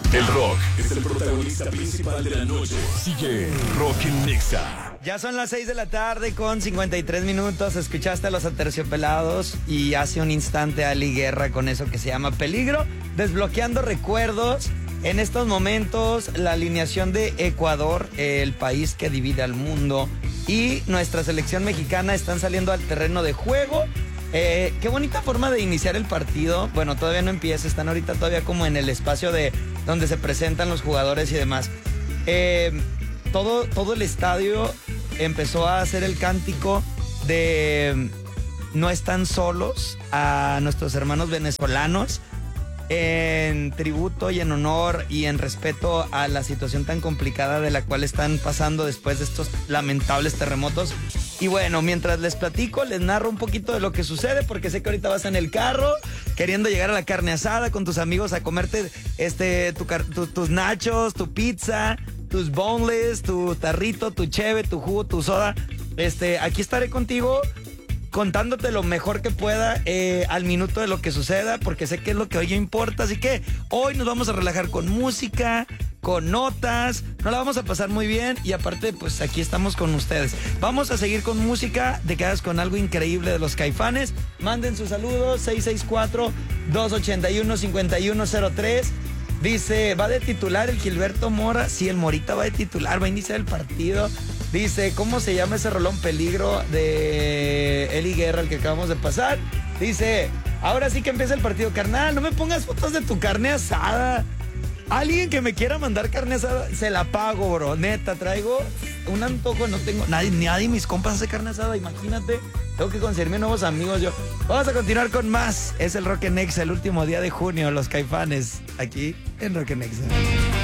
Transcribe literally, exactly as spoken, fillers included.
El rock es el protagonista principal de la noche. Sigue Rock en Nexa. Ya son las seis de la tarde con cincuenta y tres minutos. Escuchaste a Los Aterciopelados y hace un instante a Ali Guerra con eso que se llama Peligro. Desbloqueando recuerdos. En estos momentos, la alineación de Ecuador, el país que divide al mundo, y nuestra selección mexicana están saliendo al terreno de juego. Eh, qué bonita forma de iniciar el partido. Bueno, todavía no empieza, están ahorita todavía como en el espacio de donde se presentan los jugadores y demás. Eh, todo, todo el estadio empezó a hacer el cántico de No están solos a nuestros hermanos venezolanos, en tributo y en honor y en respeto a la situación tan complicada de la cual están pasando después de estos lamentables terremotos. Y bueno, mientras les platico, les narro un poquito de lo que sucede, porque sé que ahorita vas en el carro queriendo llegar a la carne asada con tus amigos a comerte este, tu, tu, tus nachos, tu pizza, tus boneless, tu tarrito, tu cheve, tu jugo, tu soda. Este, aquí estaré contigo contándote lo mejor que pueda eh, al minuto de lo que suceda, porque sé que es lo que hoy importa. Así que hoy nos vamos a relajar con música, con notas, nos la vamos a pasar muy bien y aparte pues aquí estamos con ustedes. Vamos a seguir con música, te quedas con algo increíble de los Caifanes. Manden sus saludos, seis seis cuatro, dos ocho uno, cinco uno cero tres. Dice, va de titular el Gilberto Mora. Sí, el Morita va de titular, va a iniciar el partido. Dice, ¿cómo se llama ese rolón? Peligro de Eli Guerra, el que acabamos de pasar. Dice, ahora sí que empieza el partido. Carnal, no me pongas fotos de tu carne asada. Alguien que me quiera mandar carne asada, se la pago, bro. Neta, traigo un antojo, no tengo... Nadie, nadie mis compas hace carne asada, imagínate. Tengo que conseguirme nuevos amigos yo. Vamos a continuar con más. Es el Rock en Nexa, el último día de junio, los Caifanes, aquí en Rock en Nexa.